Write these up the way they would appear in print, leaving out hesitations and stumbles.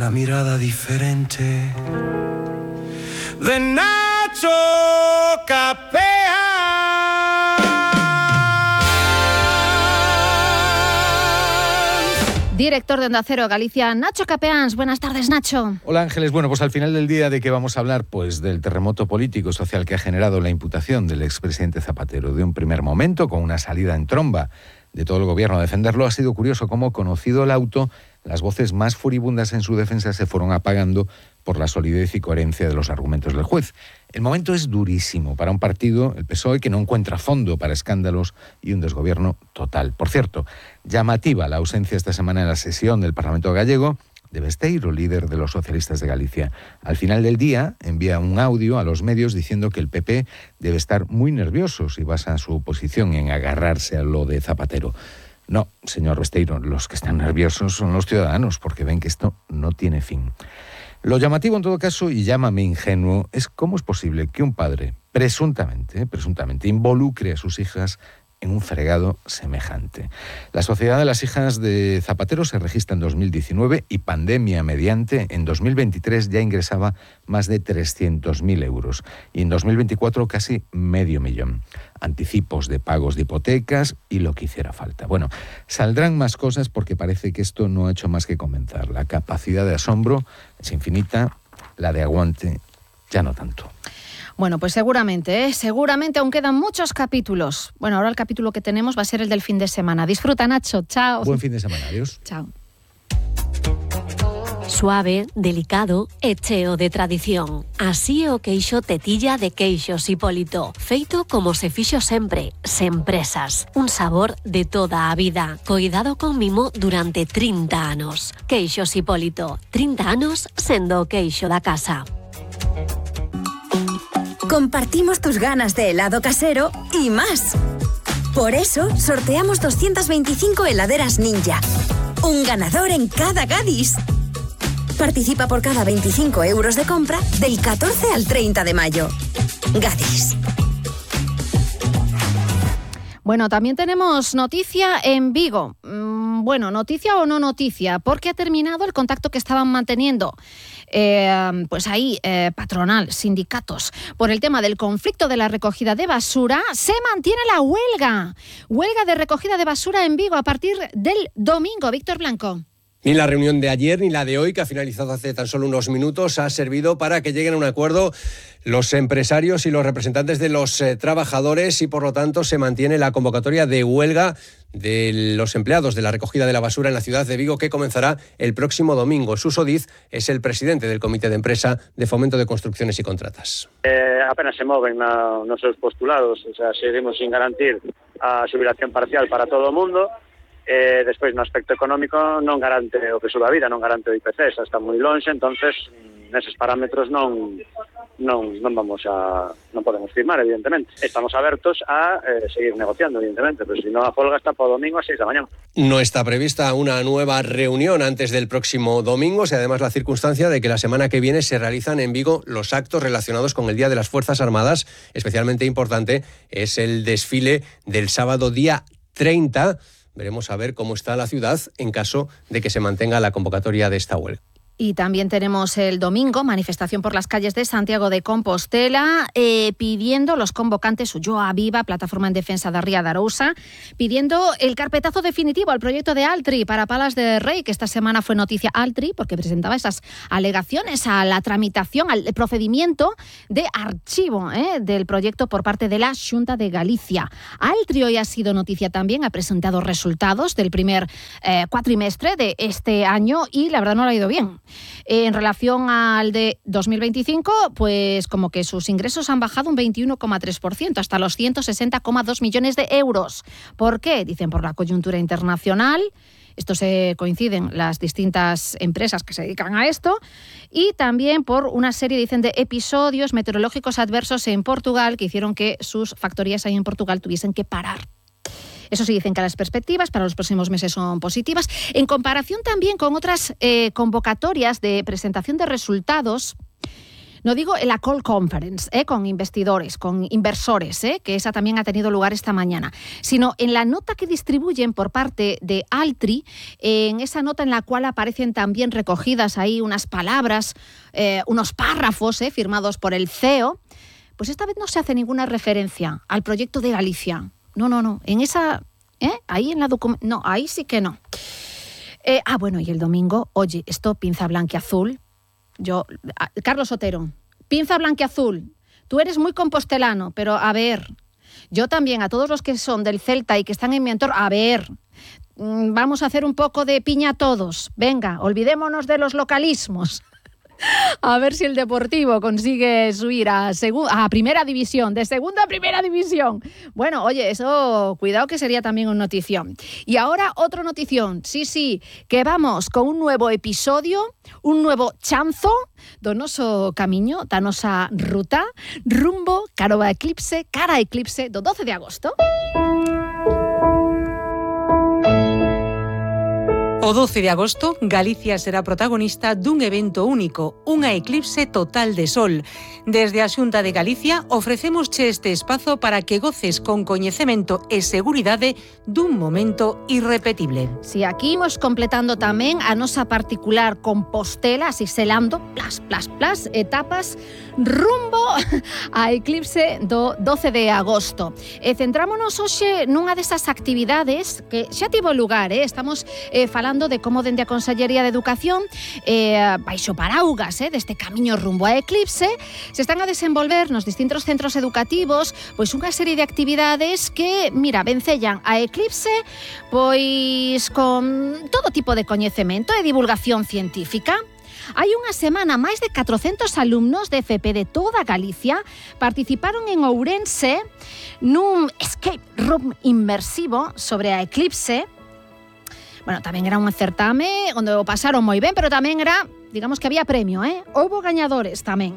una mirada diferente de Nacho Capea. Director de Onda Cero Galicia, Nacho Capeans. Buenas tardes, Nacho. Hola, Ángeles. Bueno, pues al final del día, ¿de qué vamos a hablar? Pues del terremoto político y social que ha generado la imputación del expresidente Zapatero. De un primer momento, con una salida en tromba de todo el gobierno a defenderlo, ha sido curioso cómo, conocido el auto, las voces más furibundas en su defensa se fueron apagando por la solidez y coherencia de los argumentos del juez. El momento es durísimo para un partido, el PSOE, que no encuentra fondo para escándalos y un desgobierno total. Por cierto, llamativa la ausencia esta semana en la sesión del Parlamento gallego de Besteiro, líder de los socialistas de Galicia. Al final del día envía un audio a los medios diciendo que el PP debe estar muy nervioso si basa su posición en agarrarse a lo de Zapatero. No, señor Besteiro, los que están nerviosos son los ciudadanos, porque ven que esto no tiene fin. Lo llamativo en todo caso, y llámame ingenuo, es cómo es posible que un padre presuntamente involucre a sus hijas en un fregado semejante. La Sociedad de las Hijas de Zapatero se registra en 2019 y, pandemia mediante, en 2023 ya ingresaba más de 300.000 euros y en 2024 casi $500,000. Anticipos de pagos de hipotecas y lo que hiciera falta. Bueno, saldrán más cosas porque parece que esto no ha hecho más que comenzar. La capacidad de asombro es infinita, la de aguante ya no tanto. Bueno, pues seguramente aún quedan muchos capítulos. Bueno, ahora el capítulo que tenemos va a ser el del fin de semana. Disfruta, Nacho. Chao. Buen fin de semana. Adiós. Chao. Suave, delicado e cheo de tradición. Así é o queixo tetilla de Queixos Hipólito. Feito como se fixo sempre, sen presas. Un sabor de toda a vida. Coidado con mimo durante 30 anos. Queixos Hipólito. 30 anos sendo o queixo da casa. Compartimos tus ganas de helado casero y más. Por eso, sorteamos 225 heladeras Ninja. Un ganador en cada Gadis. Participa por cada 25 euros de compra del 14 al 30 de mayo. Gadis. Bueno, también tenemos noticia en Vigo. Bueno, noticia o no noticia, porque ha terminado el contacto que estaban manteniendo patronal, sindicatos, por el tema del conflicto de la recogida de basura. Se mantiene la huelga de recogida de basura en Vigo a partir del domingo. Víctor Blanco. Ni la reunión de ayer ni la de hoy, que ha finalizado hace tan solo unos minutos, ha servido para que lleguen a un acuerdo los empresarios y los representantes de los trabajadores y, por lo tanto, se mantiene la convocatoria de huelga de los empleados de la recogida de la basura en la ciudad de Vigo, que comenzará el próximo domingo. Suso Diz es el presidente del Comité de Empresa de Fomento de Construcciones y Contratas. Apenas se moven nos seus postulados, o sea, seguimos sin garantir a xubilación parcial para todo o mundo. Despois, no aspecto económico, non garante o que suba a vida, non garante o IPC, está moi lonxe, entonces neses parámetros non podemos firmar, evidentemente. Estamos abertos a seguir negociando, evidentemente, pero si no, a folga está para o domingo a 6 da mañá. No está prevista una nueva reunión antes del próximo domingo, y además la circunstancia de que la semana que viene se realizan en Vigo los actos relacionados con el Día de las Fuerzas Armadas. Especialmente importante es el desfile del sábado día 30. Veremos a ver cómo está la ciudad en caso de que se mantenga la convocatoria de esta huelga. Y también tenemos el domingo manifestación por las calles de Santiago de Compostela, pidiendo los convocantes Ulloa Viva, Plataforma en Defensa de Ría de Arousa, pidiendo el carpetazo definitivo al proyecto de Altri para Palas de Rei, que esta semana fue noticia Altri porque presentaba esas alegaciones a la tramitación, al procedimiento de archivo del proyecto por parte de la Xunta de Galicia. Altri hoy ha sido noticia también, ha presentado resultados del primer cuatrimestre de este año y la verdad no le ha ido bien. En relación al de 2025, pues como que sus ingresos han bajado un 21,3%, hasta los 160,2 millones de euros. ¿Por qué? Dicen por la coyuntura internacional. Esto se coinciden las distintas empresas que se dedican a esto, y también por una serie, dicen, de episodios meteorológicos adversos en Portugal que hicieron que sus factorías ahí en Portugal tuviesen que parar. Eso sí, dicen que las perspectivas para los próximos meses son positivas. En comparación también con otras convocatorias de presentación de resultados, No digo en la Call Conference, con investidores, con inversores, que esa también ha tenido lugar esta mañana, sino en la nota que distribuyen por parte de Altri, en esa nota en la cual aparecen también recogidas ahí unas palabras, unos párrafos firmados por el CEO, pues esta vez no se hace ninguna referencia al proyecto de Galicia. No. En esa... ahí en la documentación... No, ahí sí que no. Bueno, y el domingo, oye, esto pinza blanquiazul. Carlos Otero, pinza blanquiazul. Tú eres muy compostelano, pero a ver, yo también, a todos los que son del Celta y que están en mi entorno, a ver, vamos a hacer un poco de piña todos. Venga, olvidémonos de los localismos. A ver si el Deportivo consigue subir a primera división, de segunda a primera división. Bueno, oye, eso, cuidado que sería también una notición. Y ahora otra notición, sí, que vamos con un nuevo episodio, un nuevo chanzo, donoso camiño, danosa ruta, rumbo, cara a eclipse, do 12 de agosto. O 12 de agosto, Galicia será protagonista dun evento único, unha eclipse total de sol. Desde a Xunta de Galicia ofrecémosche este espazo para que goces con coñecemento e seguridade dun momento irrepetible. Si aquí imos completando tamén a nosa particular Compostela, así selando, plas, etapas rumbo a eclipse do 12 de agosto. Centrámonos hoxe nunha desas actividades que xa tivo lugar, estamos falando de como dende a Consellería de Educación baixo paraugas deste camiño rumbo a eclipse se están a desenvolver nos distintos centros educativos pois unha serie de actividades que, mira, vencellan a eclipse pois con todo tipo de coñecemento e divulgación científica. Hai unha semana, máis de 400 alumnos de FP de toda Galicia participaron en Ourense nun escape room inmersivo sobre a eclipse. Bueno, tamén era un certame onde o pasaron moi ben, pero tamén era, digamos que había premio, Houbo gañadores tamén.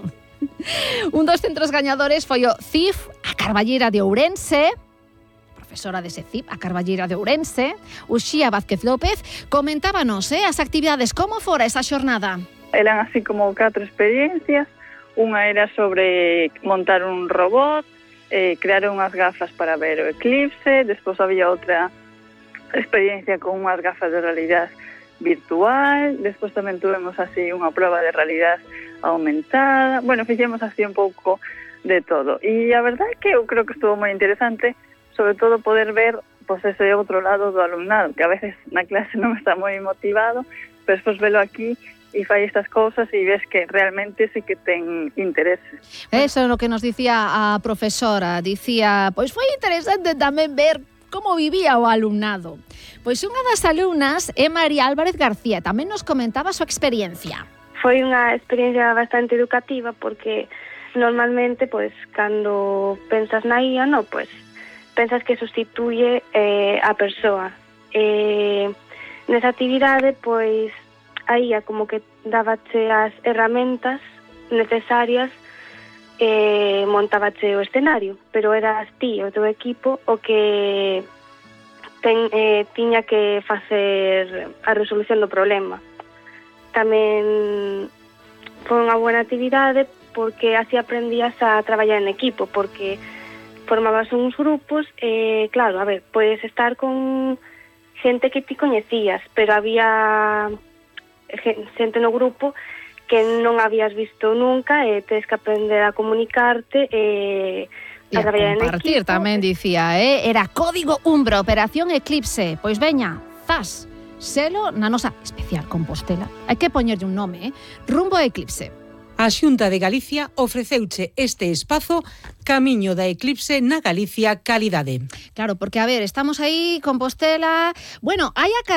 Un dos centros gañadores foi o CIF, a Carballeira de Ourense, profesora dese CIF, a Carballeira de Ourense, Uxía Vázquez López, comentábanos as actividades, como fora esa xornada. Eran así como 4 experiencias, unha era sobre montar un robot, crear unhas gafas para ver o eclipse, despois había outra experiencia con unhas gafas de realidade virtual, despois tamén tuvemos así unha prova de realidade aumentada, bueno, fixemos así un pouco de todo, e a verdade é que eu creo que estuvo moi interesante, sobre todo poder ver pois ese outro lado do alumnado, que a veces na clase non está moi motivado, pero despois velo aquí e fai estas cousas e ves que realmente sí que ten interés. Eso é o que nos dicía a profesora, dicía, pois foi interesante tamén ver como vivía o alumnado. Pois unha das alumnas é María Álvarez García, tamén nos comentaba a súa experiencia. Foi unha experiencia bastante educativa porque normalmente, pois, cando pensas na IA, pois, pensas que sustituye a persoa. Nesa actividade, pois, a IA como que dábache as herramentas necesarias montábache o escenario, pero eras ti, o teu equipo, o que tiña que facer a resolución do problema. Tamén foi unha boa actividade porque así aprendías a traballar en equipo, porque formabas uns grupos e, claro, a ver, podes estar con xente que ti coñecías, pero había xente no grupo que non habías visto nunca e tens que aprender a comunicarte e a traballar en equipo. Compartir tamén dicía, era Código Umbro, Operación Eclipse. Pois veña, zas, selo na nosa especial Compostela. Hai que poñerlle un nome, Rumbo a Eclipse. A Xunta de Galicia ofreceuche este espazo Camiño da Eclipse na Galicia Calidade. Claro, porque, a ver, estamos aí, Compostela... Bueno, hai a